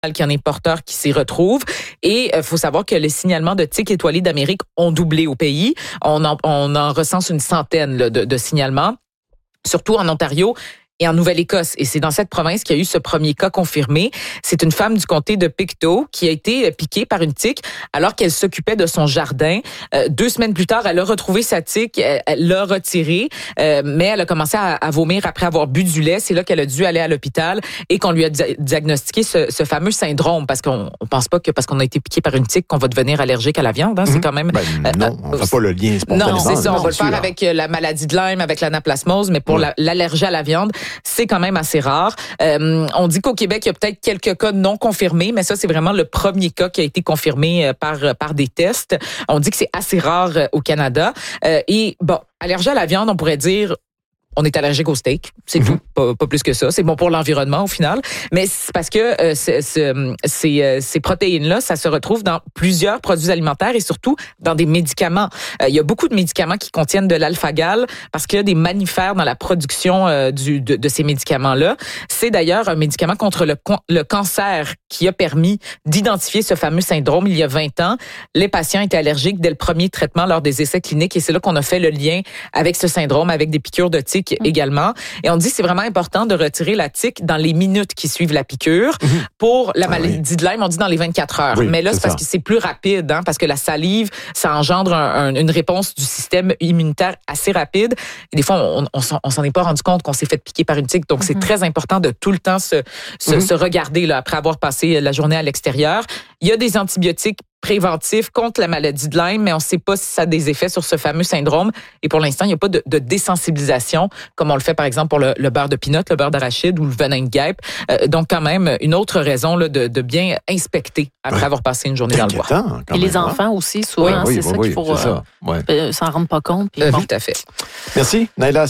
qui en est porteur qui s'y retrouve. Et faut savoir que les signalements de tiques étoilés d'Amérique ont doublé au pays. On en recense une centaine là, de signalements, surtout en Ontario et en Nouvelle-Écosse. Et c'est dans cette province qu'il y a eu ce premier cas confirmé. C'est une femme du comté de Pictou qui a été piquée par une tique alors qu'elle s'occupait de son jardin. 2 semaines plus tard, elle a retrouvé sa tique, elle l'a retirée, mais elle a commencé à vomir après avoir bu du lait. C'est là qu'elle a dû aller à l'hôpital et qu'on lui a diagnostiqué ce fameux syndrome, parce qu'on pense pas que parce qu'on a été piqué par une tique qu'on va devenir allergique à la viande. Hein. C'est quand même... non, on ne fait pas le lien spontanément. Non, c'est ça. On va le faire avec la maladie de Lyme, avec l'anaplasmose, mais pour l'allergie à la viande, c'est quand même assez rare. On dit qu'au Québec, il y a peut-être quelques cas non confirmés, mais ça, c'est vraiment le premier cas qui a été confirmé par des tests. On dit que c'est assez rare au Canada. Et bon, allergie à la viande, on pourrait dire... On est allergique au steak, c'est tout, pas plus que ça. C'est bon pour l'environnement au final, mais c'est parce que ces protéines-là, ça se retrouve dans plusieurs produits alimentaires et surtout dans des médicaments. Il y a beaucoup de médicaments qui contiennent de l'alpha-gal parce qu'il y a des mammifères dans la production de ces médicaments-là. C'est d'ailleurs un médicament contre le cancer qui a permis d'identifier ce fameux syndrome il y a 20 ans. Les patients étaient allergiques dès le premier traitement lors des essais cliniques et c'est là qu'on a fait le lien avec ce syndrome, avec des piqûres de tique également. Et on dit que c'est vraiment important de retirer la tique dans les minutes qui suivent la piqûre. Pour la maladie de Lyme, on dit dans les 24 heures. Oui, mais là, c'est parce que c'est plus rapide, hein, parce que la salive, ça engendre une réponse du système immunitaire assez rapide. Et des fois, on s'en est pas rendu compte qu'on s'est fait piquer par une tique. Donc, c'est très important de tout le temps se regarder là, après avoir passé la journée à l'extérieur. Il y a des antibiotiques préventif contre la maladie de Lyme, mais on ne sait pas si ça a des effets sur ce fameux syndrome. Et pour l'instant, il n'y a pas de désensibilisation, comme on le fait par exemple pour le beurre de pinot, le beurre d'arachide ou le venin de guêpe. Donc quand même, une autre raison là, de bien inspecter après avoir passé une journée dans le bois. Et les enfants aussi, souvent, c'est ça qu'il faut s'en rendre pas compte. Puis Tout à fait. Merci. Naila,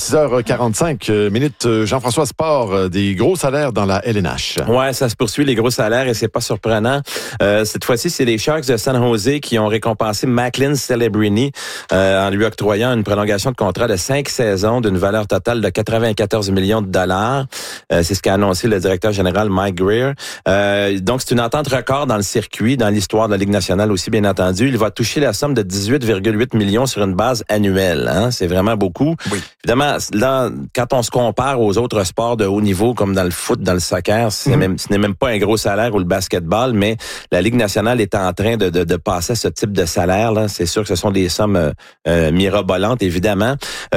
6h45 minutes. Jean-François Sport, des gros salaires dans la LNH. Ouais, ça se poursuit, les gros salaires, et c'est pas surprenant. Cette fois-ci, c'est les Sharks de San Jose qui ont récompensé Macklin Celebrini en lui octroyant une prolongation de contrat de 5 saisons d'une valeur totale de 94 millions de dollars. C'est ce qu'a annoncé le directeur général Mike Greer. Donc, c'est une entente record dans le circuit, dans l'histoire de la Ligue nationale aussi, bien entendu. Il va toucher la somme de 18,8 millions sur une base annuelle. Hein? C'est vraiment beaucoup. Oui. Évidemment, là, quand on se compare aux autres sports de haut niveau, comme dans le foot, dans le soccer, ce n'est même pas un gros salaire, ou le basketball, mais la Ligue nationale est en train de passer à ce type de salaire. Là, c'est sûr que ce sont des sommes mirobolantes, évidemment.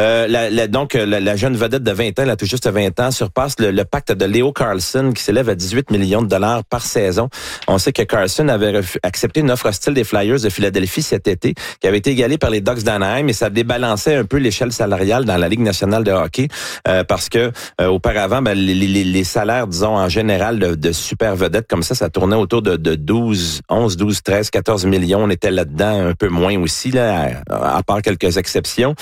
Donc, la jeune vedette de 20 ans, elle a tout juste 20 ans, surpasse le pacte de Leo Carlson qui s'élève à 18 millions de dollars par saison. On sait que Carlson avait accepté une offre hostile des Flyers de Philadelphie cet été, qui avait été égalée par les Ducks d'Anaheim, et ça débalançait un peu l'échelle salariale dans la Ligue nationale de hockey, parce que auparavant, les salaires, disons, en général, de super vedettes comme ça tournait autour de 11, 12, 13, 14 millions. On était là-dedans un peu moins aussi, là, à part quelques exceptions.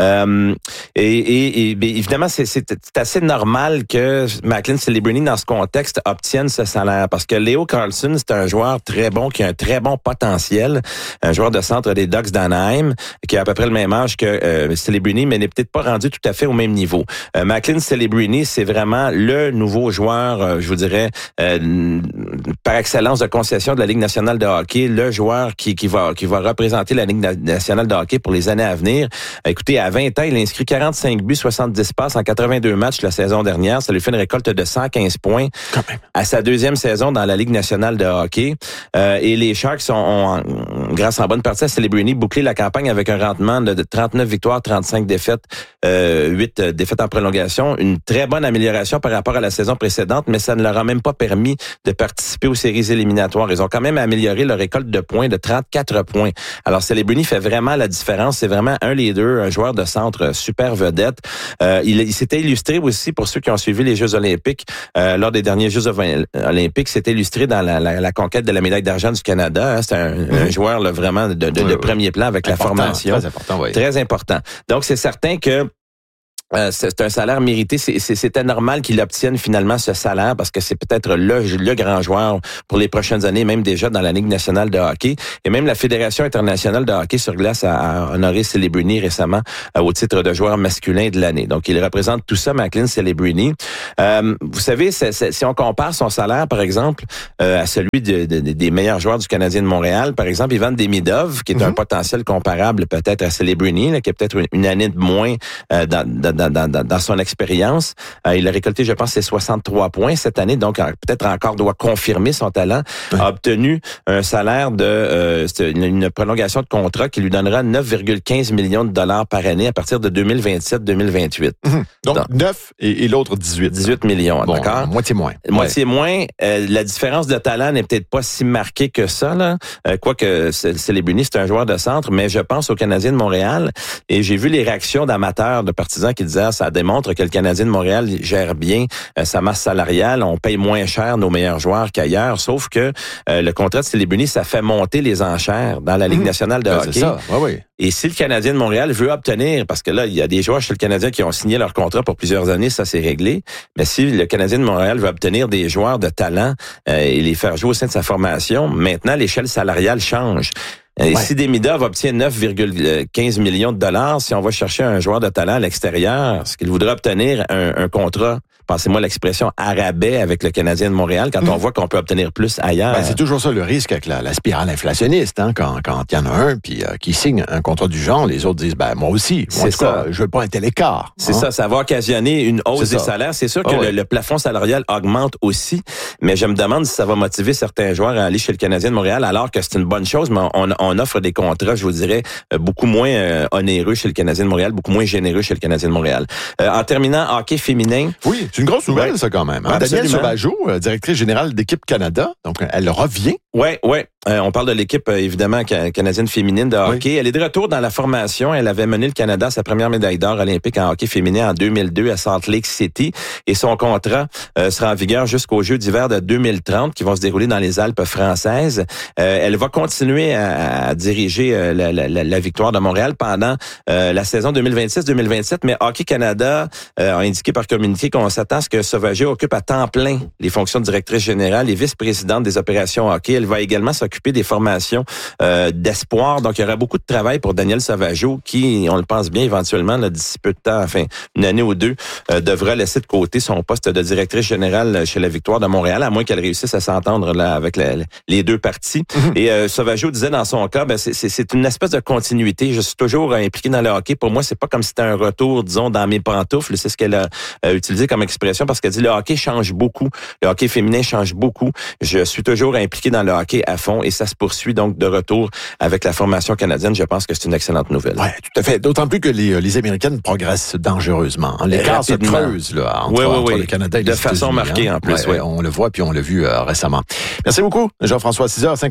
Et évidemment, c'est assez normal que Macklin Celebrini, dans ce contexte, obtienne ce salaire. Parce que Leo Carlson, c'est un joueur très bon, qui a un très bon potentiel. Un joueur de centre des Ducks d'Anaheim, qui a à peu près le même âge que Celebrini, mais n'est peut-être pas rendu tout à fait au même niveau. Macklin Celebrini, c'est vraiment le nouveau joueur, je vous dirais, par excellence de concession de la Ligue nationale de hockey, le joueur qui va représenter la Ligue nationale de hockey pour les années à venir. Écoutez, à 20 ans, il a inscrit 45 buts, 70 passes en 82 matchs la saison dernière. Ça lui fait une récolte de 115 points à sa deuxième saison dans la Ligue nationale de hockey. Et les Sharks ont, grâce en bonne partie à Celebrini, bouclé la campagne avec un rendement de 39 victoires, 35 défaites, 8 défaites en prolongation. Une très bonne amélioration par rapport à la saison précédente, mais ça ne leur a même pas permis de participer aux séries éliminatoires. Ils ont quand même amélioré leur récolte de points de 34 points. Alors, Celebrini fait vraiment la différence. C'est vraiment un leader, un joueur de centre super vedette. Il s'était illustré aussi, pour ceux qui ont suivi les Jeux olympiques, lors des derniers Jeux olympiques, s'était illustré dans la conquête de la médaille d'argent du Canada. Hein. C'est un joueur là, vraiment de premier plan avec la formation. Très important, oui. Très important. Donc, c'est certain que c'est un salaire mérité. C'était normal qu'il obtienne finalement ce salaire parce que c'est peut-être le grand joueur pour les prochaines années, même déjà dans la Ligue nationale de hockey. Et même la Fédération internationale de hockey sur glace a honoré Celebrini récemment au titre de joueur masculin de l'année. Donc, il représente tout ça, Macklin Celebrini. Vous savez, si on compare son salaire, par exemple, à celui des meilleurs joueurs du Canadien de Montréal, par exemple, Ivan Demidov, qui est un potentiel comparable peut-être à Celebrini, là, qui a peut-être une année de moins dans son expérience. Il a récolté, je pense, ses 63 points cette année, donc peut-être encore doit confirmer son talent. A obtenu un salaire une prolongation de contrat qui lui donnera 9,15 millions de dollars par année à partir de 2027-2028. Donc 9 et l'autre 18. 18 millions, bon, d'accord? Moitié moins. Moitié moins. La différence de talent n'est peut-être pas si marquée que ça, là. Quoique Celebrini, c'est un joueur de centre, mais je pense au Canadien de Montréal et j'ai vu les réactions d'amateurs, de partisans qui disaient ça démontre que le Canadien de Montréal gère bien sa masse salariale, on paye moins cher nos meilleurs joueurs qu'ailleurs, sauf que le contrat de Celebrini, ça fait monter les enchères dans la Ligue nationale de hockey. C'est ça. Oui. Et si le Canadien de Montréal veut obtenir, parce que là, il y a des joueurs chez le Canadien qui ont signé leur contrat pour plusieurs années, ça c'est réglé, mais si le Canadien de Montréal veut obtenir des joueurs de talent et les faire jouer au sein de sa formation, maintenant l'échelle salariale change. Et si Demidov obtient 9,15 millions de dollars, si on va chercher un joueur de talent à l'extérieur, ce qu'il voudrait obtenir un contrat, passez-moi l'expression, à rabais avec le Canadien de Montréal, quand on voit qu'on peut obtenir plus ailleurs. C'est toujours ça le risque avec la spirale inflationniste, hein, quand il y en a un puis qui signe un contrat du genre, les autres disent moi aussi, moi je veux pas un tel écart. C'est ça va occasionner une hausse des salaires. C'est sûr que le plafond salarial augmente aussi, mais je me demande si ça va motiver certains joueurs à aller chez le Canadien de Montréal, alors que c'est une bonne chose, mais on offre des contrats, je vous dirais, beaucoup moins onéreux chez le Canadien de Montréal, beaucoup moins généreux chez le Canadien de Montréal. En terminant, hockey féminin. Oui, c'est une grosse nouvelle, ça, quand même. Hein? Danielle Sauvageau, directrice générale d'Équipe Canada, donc elle revient. Oui. On parle de l'équipe, évidemment, canadienne féminine de hockey. Elle est de retour dans la formation. Elle avait mené le Canada à sa première médaille d'or olympique en hockey féminin en 2002 à Salt Lake City. Et son contrat sera en vigueur jusqu'aux Jeux d'hiver de 2030 qui vont se dérouler dans les Alpes françaises. Elle va continuer à diriger la victoire de Montréal pendant la saison 2026-2027. Mais Hockey Canada a indiqué par communiqué qu'on s'attend à ce que Sauvageau occupe à temps plein les fonctions de directrice générale et vice-présidente des opérations hockey. Elle va également s'occuper des formations d'espoir. Donc, il y aura beaucoup de travail pour Danielle Sauvageau qui, on le pense bien, éventuellement, là, d'ici peu de temps, enfin, une année ou deux, devra laisser de côté son poste de directrice générale chez la Victoire de Montréal, à moins qu'elle réussisse à s'entendre là avec les deux parties. Et Sauvageau disait dans son cas, c'est une espèce de continuité. Je suis toujours impliqué dans le hockey. Pour moi, c'est pas comme si c'était un retour, disons, dans mes pantoufles. C'est ce qu'elle a utilisé comme expression parce qu'elle dit le hockey change beaucoup. Le hockey féminin change beaucoup. Je suis toujours impliqué dans le hockey à fond et ça se poursuit donc de retour avec la formation canadienne. Je pense que c'est une excellente nouvelle. Oui, tout à fait. D'autant plus que les Américaines progressent dangereusement. L'écart se creuse là, entre le Canada et les États-Unis. De façon marquée en plus. On le voit puis on l'a vu récemment. Merci beaucoup, Jean-François.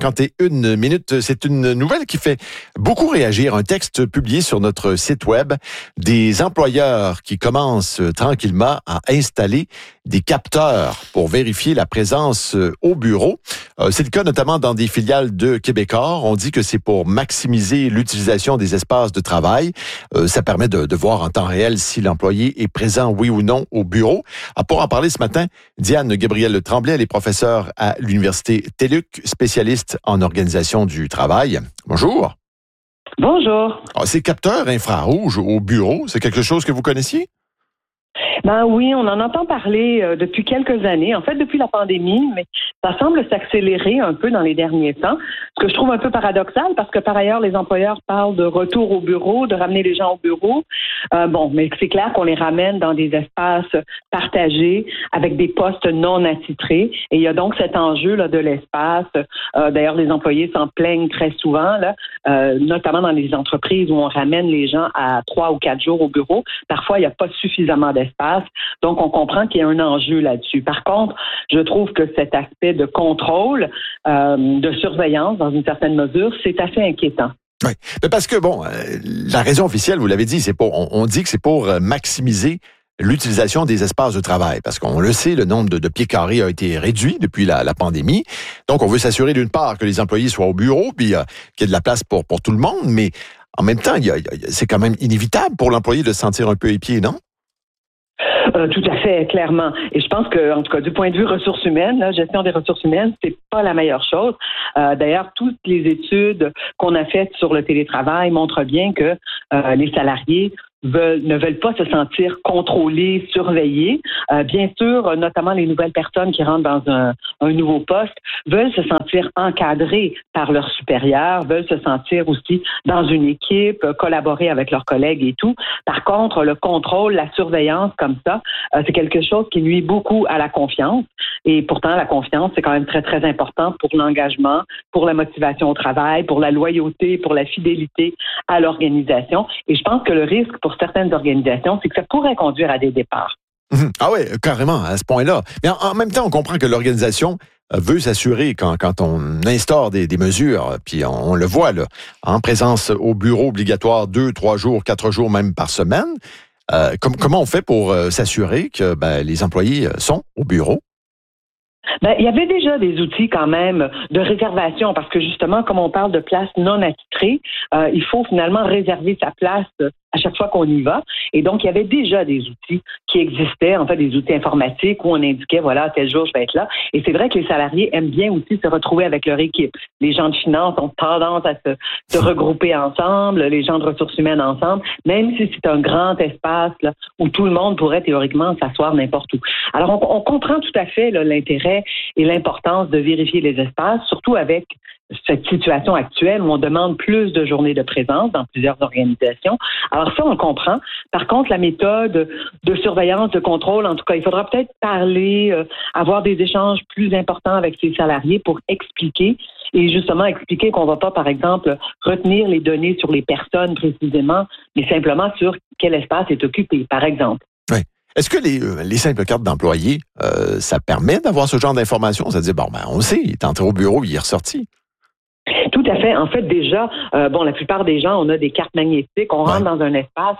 6h51. C'est une nouvelle qui fait beaucoup réagir. Un texte publié sur notre site web des employeurs qui commencent tranquillement à installer des capteurs pour vérifier la présence au bureau. C'est le cas notamment dans des filiales de Québecor. On dit que c'est pour maximiser l'utilisation des espaces de travail. Ça permet de voir en temps réel si l'employé est présent, oui ou non, au bureau. Pour en parler ce matin, Diane Gabrielle Tremblay, elle est professeure à l'Université TELUC, spécialiste en organisation du travail. Bonjour. Bonjour. Ces capteurs infrarouges au bureau, c'est quelque chose que vous connaissiez? Ben oui, on en entend parler depuis quelques années, en fait depuis la pandémie, mais ça semble s'accélérer un peu dans les derniers temps, ce que je trouve un peu paradoxal parce que par ailleurs, les employeurs parlent de retour au bureau, de ramener les gens au bureau. Mais c'est clair qu'on les ramène dans des espaces partagés avec des postes non attitrés et il y a donc cet enjeu là de l'espace. D'ailleurs, les employés s'en plaignent très souvent, là, notamment dans les entreprises où on ramène les gens à 3 ou 4 jours au bureau. Parfois, il n'y a pas suffisamment d'espace. Donc, on comprend qu'il y a un enjeu là-dessus. Par contre, je trouve que cet aspect de contrôle, de surveillance, dans une certaine mesure, c'est assez inquiétant. Oui, mais parce que, la raison officielle, vous l'avez dit, on dit que c'est pour maximiser l'utilisation des espaces de travail. Parce qu'on le sait, le nombre de pieds carrés a été réduit depuis la pandémie. Donc, on veut s'assurer d'une part que les employés soient au bureau, puis qu'il y ait de la place pour tout le monde, mais en même temps, c'est quand même inévitable pour l'employé de se sentir un peu épié, non? Tout à fait, clairement. Et je pense que, en tout cas, du point de vue ressources humaines, la gestion des ressources humaines, c'est pas la meilleure chose. D'ailleurs, toutes les études qu'on a faites sur le télétravail montrent bien que les salariés ne veulent pas se sentir contrôlés, surveillés. Bien sûr, notamment les nouvelles personnes qui rentrent dans un nouveau poste veulent se sentir encadrés par leurs supérieurs, veulent se sentir aussi dans une équipe, collaborer avec leurs collègues et tout. Par contre, le contrôle, la surveillance comme ça, c'est quelque chose qui nuit beaucoup à la confiance. Et pourtant, la confiance, c'est quand même très, très important pour l'engagement, pour la motivation au travail, pour la loyauté, pour la fidélité à l'organisation. Et je pense que le risque pour certaines organisations, c'est que ça pourrait conduire à des départs. Ah oui, carrément, à ce point-là. Mais en même temps, on comprend que l'organisation veut s'assurer quand on instaure des mesures, puis on le voit là, en présence au bureau obligatoire 2, 3 jours, 4 jours même par semaine. Comment on fait pour s'assurer que les employés sont au bureau? Il y avait déjà des outils quand même de réservation parce que justement, comme on parle de places non attitrées, il faut finalement réserver sa place à chaque fois qu'on y va. Et donc, il y avait déjà des outils qui existaient, en fait, des outils informatiques où on indiquait, voilà, tel jour, je vais être là. Et c'est vrai que les salariés aiment bien aussi se retrouver avec leur équipe. Les gens de finance ont tendance à se regrouper ensemble, les gens de ressources humaines ensemble, même si c'est un grand espace là, où tout le monde pourrait théoriquement s'asseoir n'importe où. Alors, on comprend tout à fait là, l'intérêt et l'importance de vérifier les espaces, surtout avec cette situation actuelle où on demande plus de journées de présence dans plusieurs organisations. Alors ça, on le comprend. Par contre, la méthode de surveillance, de contrôle, en tout cas, il faudra peut-être parler, avoir des échanges plus importants avec ces salariés pour expliquer et justement expliquer qu'on ne va pas, par exemple, retenir les données sur les personnes précisément, mais simplement sur quel espace est occupé, par exemple. Oui. Est-ce que les simples cartes d'employés, ça permet d'avoir ce genre d'informations? Ça dit, on sait, il est entré au bureau, il est ressorti. Tout à fait. En fait, déjà, la plupart des gens, on a des cartes magnétiques. On rentre dans un espace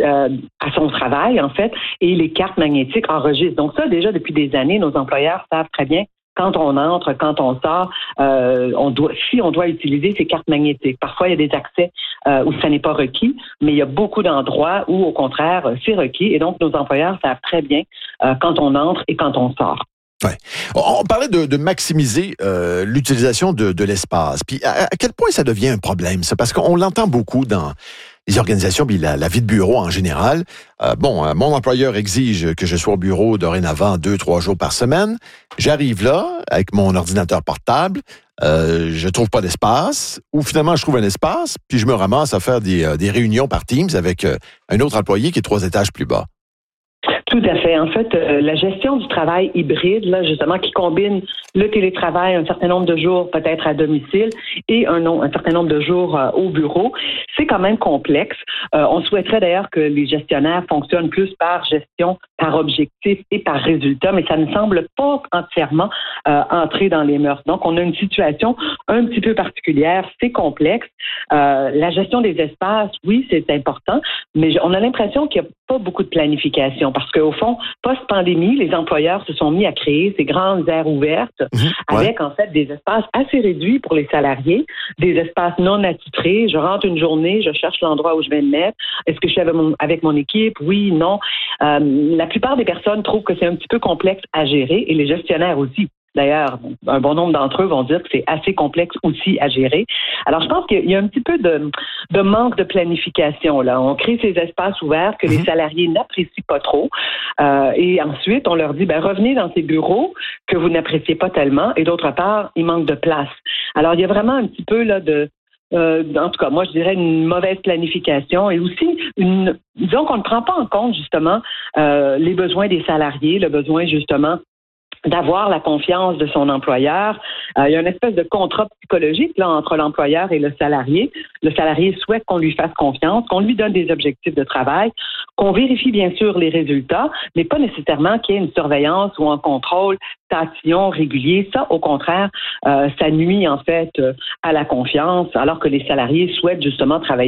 à son travail, en fait, et les cartes magnétiques enregistrent. Donc ça, déjà, depuis des années, nos employeurs savent très bien quand on entre, quand on sort, on doit utiliser ces cartes magnétiques. Parfois, il y a des accès où ça n'est pas requis, mais il y a beaucoup d'endroits où, au contraire, c'est requis. Et donc, nos employeurs savent très bien quand on entre et quand on sort. Ouais. On parlait de maximiser l'utilisation de l'espace. Puis à quel point ça devient un problème, ça? Parce qu'on l'entend beaucoup dans les organisations, puis la vie de bureau en général. Mon employeur exige que je sois au bureau dorénavant 2-3 jours par semaine. J'arrive là avec mon ordinateur portable. Je trouve pas d'espace. Ou finalement, je trouve un espace, puis je me ramasse à faire des réunions par Teams avec un autre employé qui est 3 étages plus bas. Tout à fait. En fait, la gestion du travail hybride, là, justement, qui combine le télétravail, un certain nombre de jours peut-être à domicile et un certain nombre de jours au bureau, c'est quand même complexe. On souhaiterait d'ailleurs que les gestionnaires fonctionnent plus par gestion, par objectif et par résultat, mais ça ne semble pas entièrement entrer dans les mœurs. Donc, on a une situation un petit peu particulière, c'est complexe. La gestion des espaces, oui, c'est important, mais on a l'impression qu'il n'y a pas beaucoup de planification parce qu'au fond, post-pandémie, les employeurs se sont mis à créer ces grandes aires ouvertes avec en fait des espaces assez réduits pour les salariés, des espaces non attitrés. Je rentre une journée, je cherche l'endroit où je vais me mettre. Est-ce que je suis avec mon équipe? Oui, non. La plupart des personnes trouvent que c'est un petit peu complexe à gérer et les gestionnaires aussi. D'ailleurs, un bon nombre d'entre eux vont dire que c'est assez complexe aussi à gérer. Alors, je pense qu'il y a un petit peu de manque de planification, là. On crée ces espaces ouverts que les salariés n'apprécient pas trop. Et ensuite, on leur dit, revenez dans ces bureaux que vous n'appréciez pas tellement. Et d'autre part, il manque de place. Alors, il y a vraiment un petit peu, là, en tout cas, moi, je dirais une mauvaise planification et aussi disons qu'on ne prend pas en compte, justement, les besoins des salariés, le besoin, justement, d'avoir la confiance de son employeur. Il y a une espèce de contrat psychologique là, entre l'employeur et le salarié. Le salarié souhaite qu'on lui fasse confiance, qu'on lui donne des objectifs de travail, qu'on vérifie bien sûr les résultats, mais pas nécessairement qu'il y ait une surveillance ou un contrôle tatillon régulier. Ça, au contraire, ça nuit en fait à la confiance, alors que les salariés souhaitent justement travailler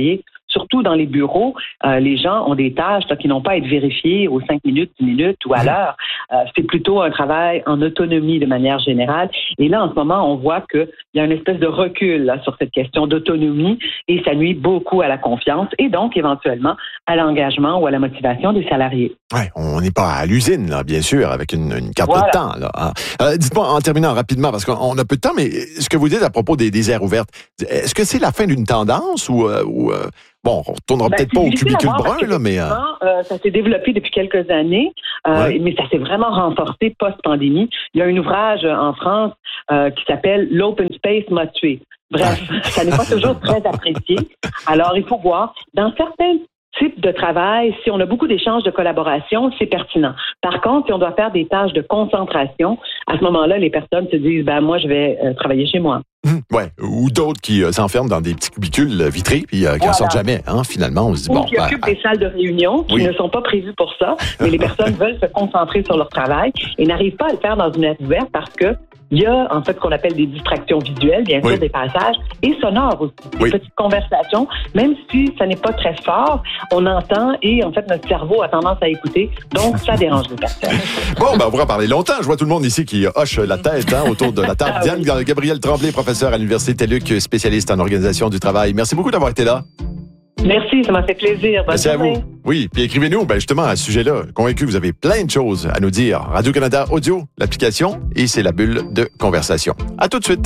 surtout dans les bureaux, les gens ont des tâches qui n'ont pas à être vérifiées aux 5 minutes, 10 minutes ou à l'heure. C'est plutôt un travail en autonomie de manière générale. Et là, en ce moment, on voit qu'il y a une espèce de recul là, sur cette question d'autonomie et ça nuit beaucoup à la confiance et donc éventuellement à l'engagement ou à la motivation des salariés. Ouais, on n'est pas à l'usine, là, bien sûr, avec une carte de temps. Là. Dites-moi, en terminant rapidement, parce qu'on a peu de temps, mais ce que vous dites à propos des aires ouvertes, est-ce que c'est la fin d'une tendance ou bon, on retournera peut-être pas au cubicule brun, là, mais... ça s'est développé depuis quelques années, mais ça s'est vraiment renforcé post-pandémie. Il y a un ouvrage en France qui s'appelle « L'open space m'a tué ». Bref, ça n'est pas toujours très apprécié. Alors, il faut voir, dans certains type de travail, si on a beaucoup d'échanges de collaboration, c'est pertinent. Par contre, si on doit faire des tâches de concentration, à ce moment-là, les personnes se disent, moi, je vais travailler chez moi. Ouais, ou d'autres qui s'enferment dans des petits cubicules vitrés puis qui en sortent jamais. Finalement, on se dit, ou qui occupent des salles de réunion qui ne sont pas prévues pour ça, mais les personnes veulent se concentrer sur leur travail et n'arrivent pas à le faire dans une aire ouverte parce que il y a, en fait, ce qu'on appelle des distractions visuelles, bien sûr, des passages, et sonores aussi. Des petites conversations, même si ça n'est pas très fort, on entend et, en fait, notre cerveau a tendance à écouter, donc ça dérange les personnes. Bon, on pourra parler longtemps. Je vois tout le monde ici qui hoche la tête autour de la table. Diane Gabrielle Tremblay, professeure à l'Université TELUC, spécialiste en organisation du travail. Merci beaucoup d'avoir été là. Merci, ça m'a fait plaisir. Bonne journée. À vous. Oui, puis écrivez-nous justement à ce sujet-là. Convaincu, vous avez plein de choses à nous dire. Radio-Canada Audio, l'application, et c'est la bulle de conversation. À tout de suite.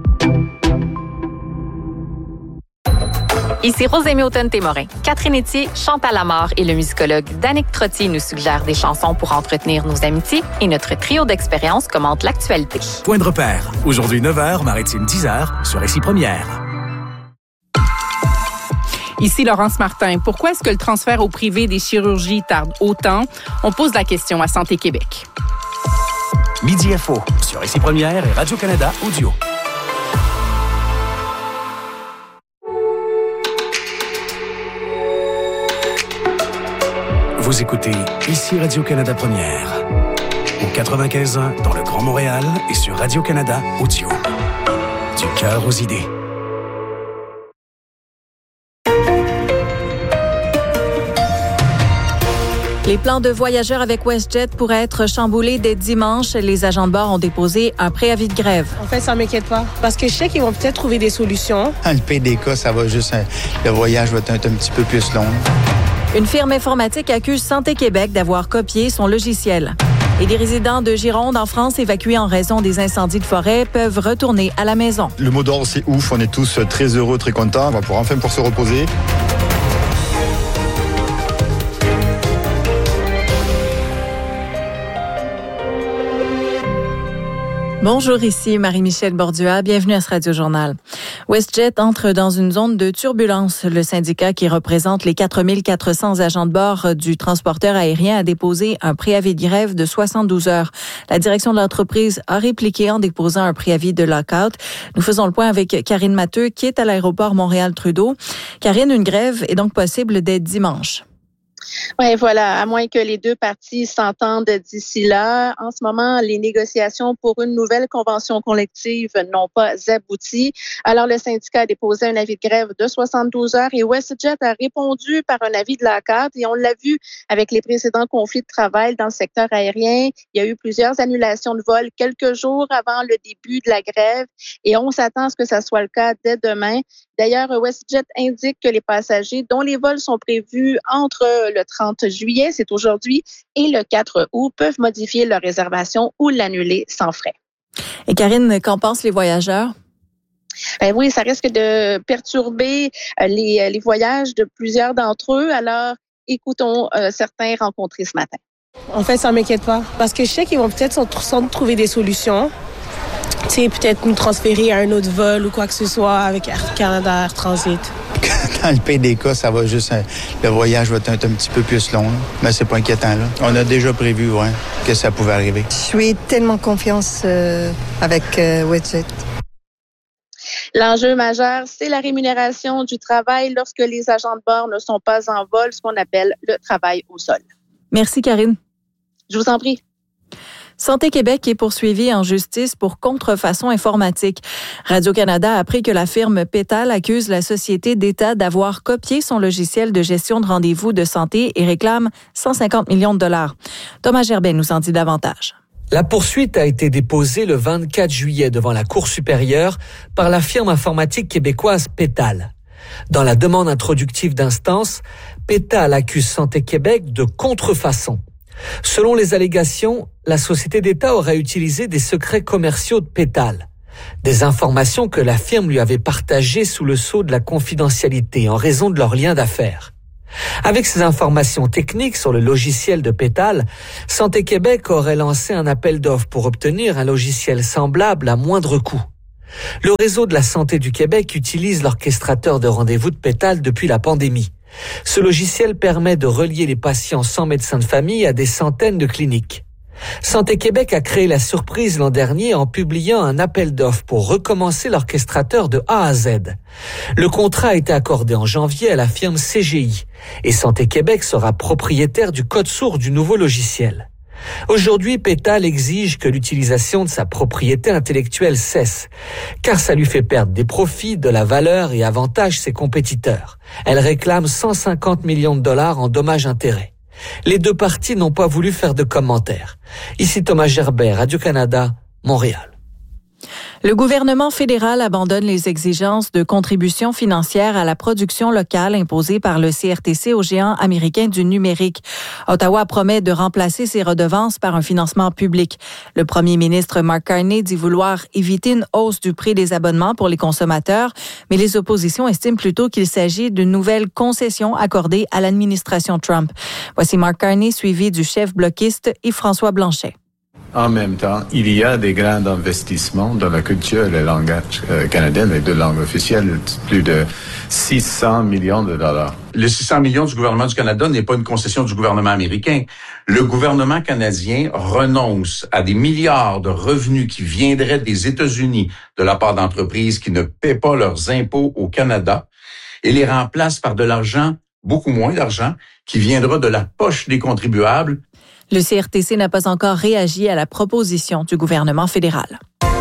Ici Rosémie Automne-Témorin. Catherine Etier, Chantal Lamarre et le musicologue Danick Trottier nous suggèrent des chansons pour entretenir nos amitiés et notre trio d'expériences commente l'actualité. Point de repère. Aujourd'hui 9h, Maritime 10h sur Récit Première. Ici Laurence Martin. Pourquoi est-ce que le transfert au privé des chirurgies tarde autant? On pose la question à Santé Québec. Midi Info sur Récit Première et Radio-Canada Audio. Vous écoutez Ici Radio-Canada Première. Au 95.1 dans le Grand Montréal et sur Radio-Canada Audio. Du cœur aux idées. Les plans de voyageurs avec WestJet pourraient être chamboulés dès dimanche. Les agents de bord ont déposé un préavis de grève. En fait, ça m'inquiète pas. Parce que je sais qu'ils vont peut-être trouver des solutions. Dans le pire des cas, ça va juste... le voyage va être un petit peu plus long. Une firme informatique accuse Santé Québec d'avoir copié son logiciel. Et des résidents de Gironde, en France, évacués en raison des incendies de forêt, peuvent retourner à la maison. Le mot d'ordre, c'est ouf. On est tous très heureux, très contents. On va pouvoir enfin pouvoir se reposer. Bonjour, ici Marie-Michel Bordua. Bienvenue à ce Radio-Journal. WestJet entre dans une zone de turbulence. Le syndicat qui représente les 4400 agents de bord du transporteur aérien a déposé un préavis de grève de 72 heures. La direction de l'entreprise a répliqué en déposant un préavis de lockout. Nous faisons le point avec Karine Matteux qui est à l'aéroport Montréal-Trudeau. Karine, une grève est donc possible dès dimanche. Oui, voilà, à moins que les deux parties s'entendent d'ici là. En ce moment, les négociations pour une nouvelle convention collective n'ont pas abouti. Alors, le syndicat a déposé un avis de grève de 72 heures et WestJet a répondu par un avis de lockout. Et on l'a vu avec les précédents conflits de travail dans le secteur aérien. Il y a eu plusieurs annulations de vols quelques jours avant le début de la grève et on s'attend à ce que ça soit le cas dès demain. D'ailleurs, WestJet indique que les passagers dont les vols sont prévus entre le 30 juillet, c'est aujourd'hui, et le 4 août, peuvent modifier leur réservation ou l'annuler sans frais. Et Karine, qu'en pensent les voyageurs? Ben oui, ça risque de perturber les voyages de plusieurs d'entre eux. Alors, écoutons certains rencontrés ce matin. En fait, ça m'inquiète pas. Parce que je sais qu'ils vont peut-être trouver des solutions. Tu sais, peut-être nous transférer à un autre vol ou quoi que ce soit avec Air Canada, Air Transit. Dans le pire des cas, ça va juste... le voyage va être un petit peu plus long. Mais c'est pas inquiétant, là. On a déjà prévu, que ça pouvait arriver. Je suis tellement confiance avec WestJet. L'enjeu majeur, c'est la rémunération du travail lorsque les agents de bord ne sont pas en vol, ce qu'on appelle le travail au sol. Merci, Karine. Je vous en prie. Santé Québec est poursuivi en justice pour contrefaçon informatique. Radio-Canada a appris que la firme Pétal accuse la société d'État d'avoir copié son logiciel de gestion de rendez-vous de santé et réclame 150 millions de dollars. Thomas Gerbet nous en dit davantage. La poursuite a été déposée le 24 juillet devant la Cour supérieure par la firme informatique québécoise Pétal. Dans la demande introductive d'instance, Pétal accuse Santé Québec de contrefaçon. Selon les allégations, la société d'État aurait utilisé des secrets commerciaux de Pétal, des informations que la firme lui avait partagées sous le sceau de la confidentialité en raison de leur lien d'affaires. Avec ces informations techniques sur le logiciel de Pétal, Santé Québec aurait lancé un appel d'offres pour obtenir un logiciel semblable à moindre coût. Le réseau de la santé du Québec utilise l'orchestrateur de rendez-vous de Pétal depuis la pandémie. Ce logiciel permet de relier les patients sans médecin de famille à des centaines de cliniques. Santé Québec a créé la surprise l'an dernier en publiant un appel d'offres pour recommencer l'orchestrateur de A à Z. Le contrat a été accordé en janvier à la firme CGI et Santé Québec sera propriétaire du code source du nouveau logiciel. Aujourd'hui, Pétal exige que l'utilisation de sa propriété intellectuelle cesse, car ça lui fait perdre des profits, de la valeur et avantage ses compétiteurs. Elle réclame 150 millions de dollars en dommages-intérêts. Les deux parties n'ont pas voulu faire de commentaires. Ici Thomas Gerbet, Radio-Canada, Montréal. Le gouvernement fédéral abandonne les exigences de contribution financière à la production locale imposées par le CRTC aux géants américains du numérique. Ottawa promet de remplacer ces redevances par un financement public. Le premier ministre Mark Carney dit vouloir éviter une hausse du prix des abonnements pour les consommateurs, mais les oppositions estiment plutôt qu'il s'agit d'une nouvelle concession accordée à l'administration Trump. Voici Mark Carney suivi du chef bloquiste Yves-François Blanchet. En même temps, il y a des grands investissements dans la culture et le langage canadien, les deux langues officielles, plus de 600 millions de dollars. Les 600 millions du gouvernement du Canada n'est pas une concession du gouvernement américain. Le gouvernement canadien renonce à des milliards de revenus qui viendraient des États-Unis de la part d'entreprises qui ne paient pas leurs impôts au Canada et les remplace par de l'argent, beaucoup moins d'argent, qui viendra de la poche des contribuables. Le CRTC n'a pas encore réagi à la proposition du gouvernement fédéral.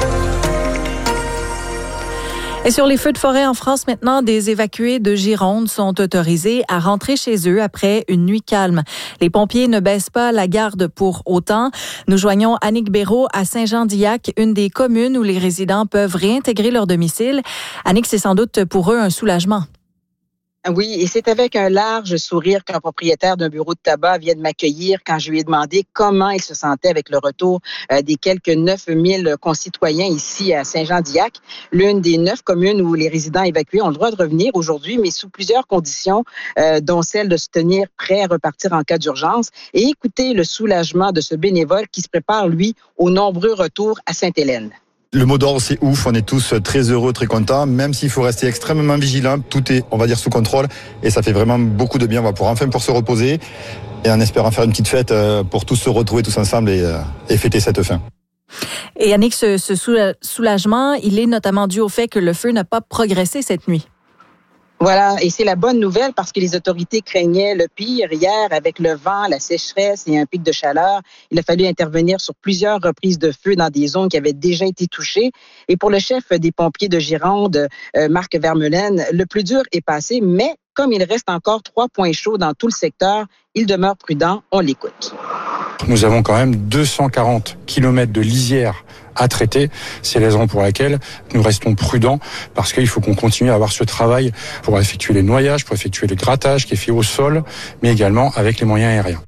Et sur les feux de forêt en France maintenant, des évacués de Gironde sont autorisés à rentrer chez eux après une nuit calme. Les pompiers ne baissent pas la garde pour autant. Nous joignons Annick Béraud à Saint-Jean-d'Illac, une des communes où les résidents peuvent réintégrer leur domicile. Annick, c'est sans doute pour eux un soulagement. Oui, et c'est avec un large sourire qu'un propriétaire d'un bureau de tabac vient de m'accueillir quand je lui ai demandé comment il se sentait avec le retour des quelques 9000 concitoyens ici à Saint-Jean-d'Illac, l'une des 9 communes où les résidents évacués ont le droit de revenir aujourd'hui, mais sous plusieurs conditions, dont celle de se tenir prêt à repartir en cas d'urgence. Et écoutez le soulagement de ce bénévole qui se prépare, lui, aux nombreux retours à Sainte-Hélène. Le mot d'ordre, c'est ouf. On est tous très heureux, très contents, même s'il faut rester extrêmement vigilant. Tout est, on va dire, sous contrôle. Et ça fait vraiment beaucoup de bien. On va pouvoir enfin se reposer et en espérant faire une petite fête pour tous se retrouver tous ensemble et fêter cette fin. Et Annick, ce soulagement, il est notamment dû au fait que le feu n'a pas progressé cette nuit. Voilà, et c'est la bonne nouvelle parce que les autorités craignaient le pire. Hier, avec le vent, la sécheresse et un pic de chaleur, il a fallu intervenir sur plusieurs reprises de feu dans des zones qui avaient déjà été touchées. Et pour le chef des pompiers de Gironde, Marc Vermeulen, le plus dur est passé, mais comme il reste encore 3 points chauds dans tout le secteur, il demeure prudent. On l'écoute. Nous avons quand même 240 kilomètres de lisière à traiter. C'est la raison pour laquelle nous restons prudents parce qu'il faut qu'on continue à avoir ce travail pour effectuer les noyages, pour effectuer le grattage qui est fait au sol, mais également avec les moyens aériens.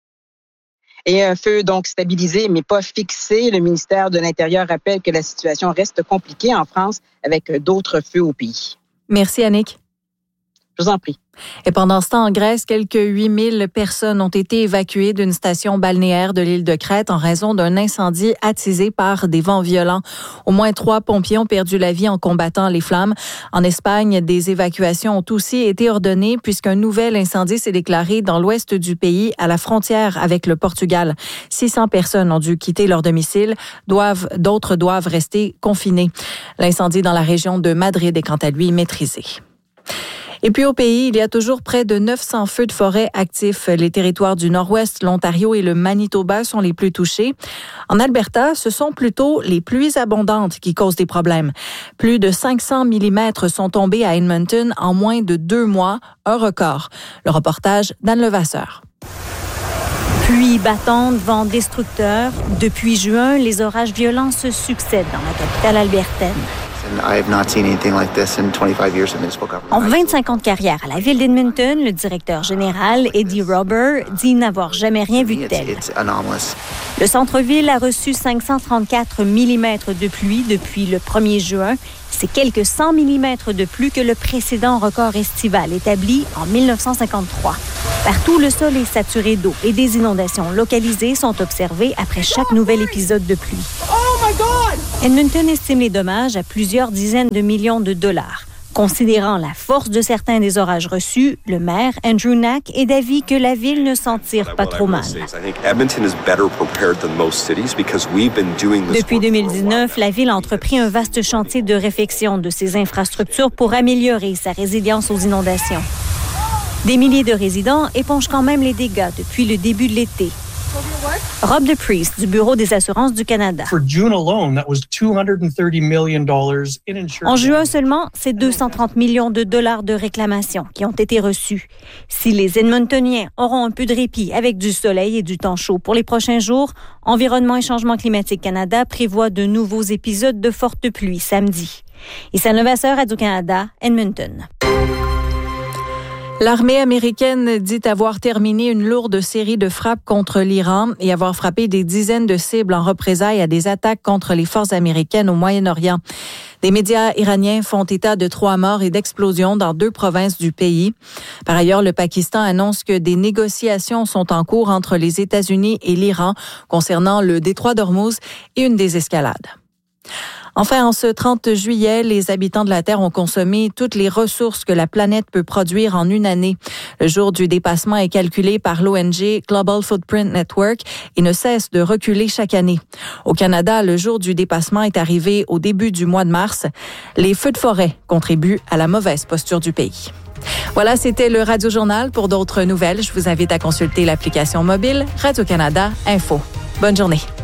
Et un feu donc stabilisé mais pas fixé. Le ministère de l'Intérieur rappelle que la situation reste compliquée en France avec d'autres feux au pays. Merci Annick. Je vous en prie. Et pendant ce temps, en Grèce, quelques 8000 personnes ont été évacuées d'une station balnéaire de l'île de Crète en raison d'un incendie attisé par des vents violents. Au moins 3 pompiers ont perdu la vie en combattant les flammes. En Espagne, des évacuations ont aussi été ordonnées puisqu'un nouvel incendie s'est déclaré dans l'ouest du pays, à la frontière avec le Portugal. 600 personnes ont dû quitter leur domicile. D'autres doivent rester confinées. L'incendie dans la région de Madrid est quant à lui maîtrisé. Et puis au pays, il y a toujours près de 900 feux de forêt actifs. Les territoires du Nord-Ouest, l'Ontario et le Manitoba sont les plus touchés. En Alberta, ce sont plutôt les pluies abondantes qui causent des problèmes. Plus de 500 mm sont tombés à Edmonton en moins de 2 mois, un record. Le reportage d'Anne Levasseur. Pluie battante, vent destructeur. Depuis juin, les orages violents se succèdent dans la capitale albertaine. En 25 ans de carrière à la ville d'Edmonton, le directeur général, Eddie Robber, dit n'avoir jamais rien vu de tel. Le centre-ville a reçu 534 mm de pluie depuis le 1er juin. C'est quelques 100 mm de plus que le précédent record estival établi en 1953. Partout, le sol est saturé d'eau et des inondations localisées sont observées après chaque nouvel épisode de pluie. Edmonton estime les dommages à plusieurs dizaines de millions de dollars. Considérant la force de certains des orages reçus, le maire, Andrew Knack, est d'avis que la ville ne s'en tire pas trop mal. Depuis 2019, la ville a entrepris un vaste chantier de réfection de ses infrastructures pour améliorer sa résilience aux inondations. Des milliers de résidents épongent quand même les dégâts depuis le début de l'été. Rob DePriest, du Bureau des assurances du Canada. En juin seulement, c'est 230 millions de dollars de réclamations qui ont été reçus. Si les Edmontoniens auront un peu de répit avec du soleil et du temps chaud pour les prochains jours, Environnement et Changement climatique Canada prévoit de nouveaux épisodes de fortes pluies samedi. Issa Levasseur, Radio-Canada, Edmonton. L'armée américaine dit avoir terminé une lourde série de frappes contre l'Iran et avoir frappé des dizaines de cibles en représailles à des attaques contre les forces américaines au Moyen-Orient. Des médias iraniens font état de 3 morts et d'explosions dans 2 provinces du pays. Par ailleurs, le Pakistan annonce que des négociations sont en cours entre les États-Unis et l'Iran concernant le détroit d'Ormuz et une désescalade. Enfin, en ce 30 juillet, les habitants de la Terre ont consommé toutes les ressources que la planète peut produire en une année. Le jour du dépassement est calculé par l'ONG Global Footprint Network et ne cesse de reculer chaque année. Au Canada, le jour du dépassement est arrivé au début du mois de mars. Les feux de forêt contribuent à la mauvaise posture du pays. Voilà, c'était le Radio Journal. Pour d'autres nouvelles, je vous invite à consulter l'application mobile Radio-Canada Info. Bonne journée.